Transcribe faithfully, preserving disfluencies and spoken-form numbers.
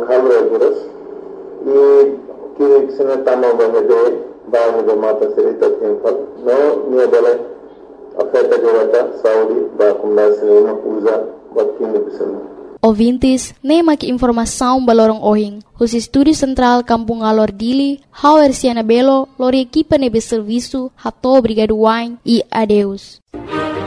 halu eguras i ki sene tamo bahede bawo do mata serita temple no ne bale afeta jogata saudi ba kumna sene uza bakin bisana. Ouvintes, nem aqui informação balorong ohing. Os estúdios central Kampung Alor Dili, Hauer Siana Belo, lori equipa nebe serviço, hato obrigado wine e adeus.